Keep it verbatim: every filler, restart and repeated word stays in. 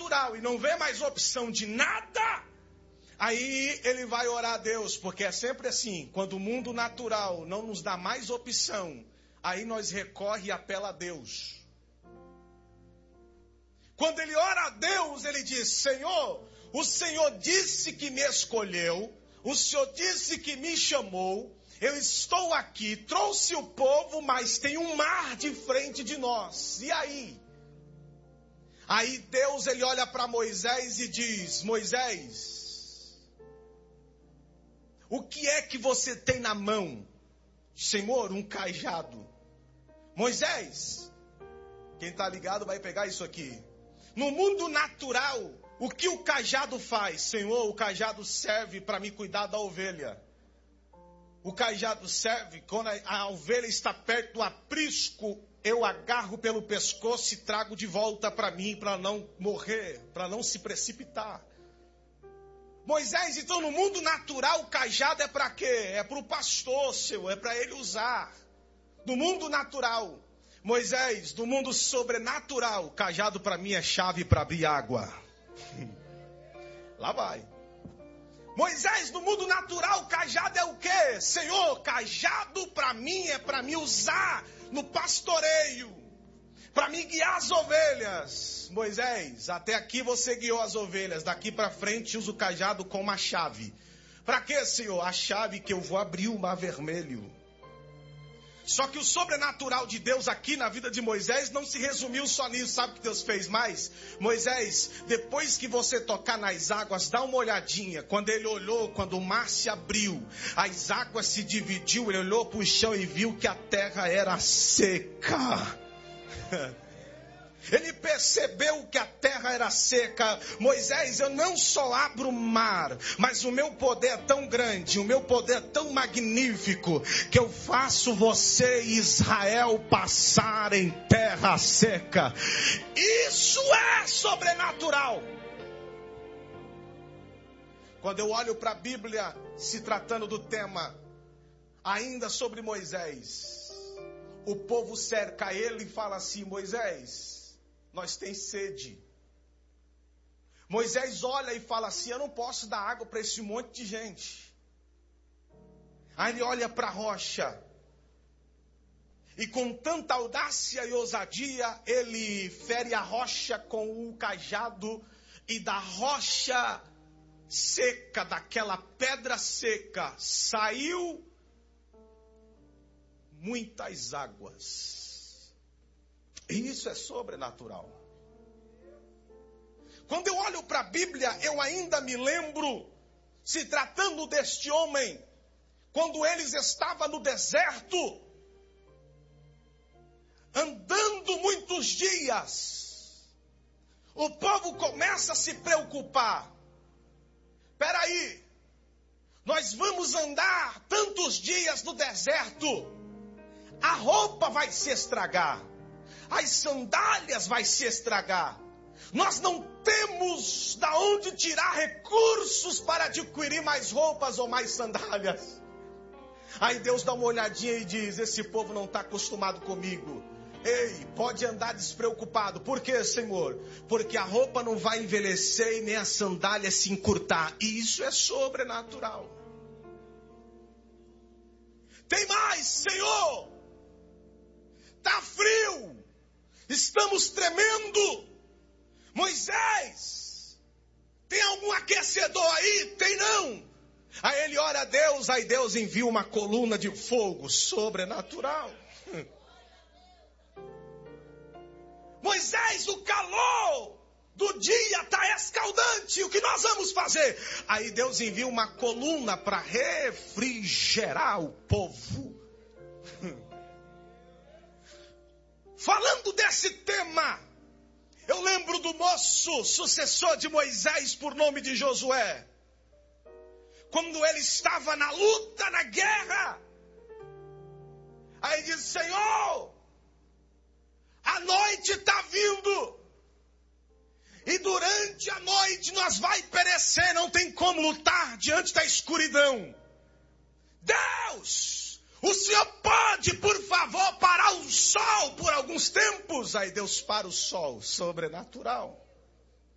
natural e não vê mais opção de nada, aí ele vai orar a Deus, porque é sempre assim, quando o mundo natural não nos dá mais opção, aí nós recorre e apela a Deus. Quando ele ora a Deus, ele diz: Senhor, o Senhor disse que me escolheu, o Senhor disse que me chamou, eu estou aqui, trouxe o povo, mas tem um mar de frente de nós. E aí? Aí Deus, ele olha para Moisés e diz: Moisés, o que é que você tem na mão? Senhor, um cajado. Moisés, quem está ligado vai pegar isso aqui. No mundo natural, o que o cajado faz? Senhor, o cajado serve para me cuidar da ovelha. O cajado serve quando a, a ovelha está perto do aprisco, eu agarro pelo pescoço e trago de volta para mim, para não morrer, para não se precipitar. Moisés, então no mundo natural, o cajado é para quê? É para o pastor, seu, é para ele usar. No mundo natural. Moisés, do mundo sobrenatural, o cajado para mim é chave para abrir água. Lá vai. Moisés, no mundo natural, o cajado é o quê? Senhor, cajado para mim é para me usar no pastoreio, para me guiar as ovelhas. Moisés, até aqui você guiou as ovelhas, daqui para frente usa o cajado como uma chave. Para quê, Senhor? A chave que eu vou abrir o mar vermelho. Só que o sobrenatural de Deus aqui na vida de Moisés não se resumiu só nisso. Sabe o que Deus fez mais? Moisés, depois que você tocar nas águas, dá uma olhadinha. Quando ele olhou, quando o mar se abriu, as águas se dividiu, ele olhou para o chão e viu que a terra era seca. Ele percebeu que a terra era seca. Moisés, eu não só abro o mar, mas o meu poder é tão grande, o meu poder é tão magnífico, que eu faço você e Israel passar em terra seca. Isso é sobrenatural. Quando eu olho para a Bíblia, se tratando do tema, ainda sobre Moisés, o povo cerca ele e fala assim: Moisés, nós temos sede. Moisés olha e fala assim: eu não posso dar água para esse monte de gente. Aí ele olha para a rocha. E com tanta audácia e ousadia, ele fere a rocha com o cajado. E da rocha seca, daquela pedra seca, saiu muitas águas. E isso é sobrenatural. Quando eu olho para a Bíblia, eu ainda me lembro, se tratando deste homem, quando eles estavam no deserto, andando muitos dias, o povo começa a se preocupar. Espera aí, nós vamos andar tantos dias no deserto, a roupa vai se estragar, as sandálias vai se estragar. Nós não temos da onde tirar recursos para adquirir mais roupas ou mais sandálias. Aí Deus dá uma olhadinha e diz: esse povo não está acostumado comigo. Ei, pode andar despreocupado. Por quê, Senhor? Porque a roupa não vai envelhecer e nem a sandália se encurtar. E isso é sobrenatural. Tem mais, Senhor. Está frio. Estamos tremendo. Moisés, tem algum aquecedor aí? Tem não. Aí ele ora a Deus, aí Deus envia uma coluna de fogo sobrenatural. Moisés, o calor do dia está escaldante, o que nós vamos fazer? Aí Deus envia uma coluna para refrigerar o povo. Falando desse tema, eu lembro do moço sucessor de Moisés por nome de Josué. Quando ele estava na luta, na guerra, aí diz: Senhor, a noite está vindo, e durante a noite nós vai perecer, não tem como lutar diante da escuridão. Deus, o Senhor pode, por favor, parar o sol por alguns tempos? Aí Deus para o sol, sobrenatural.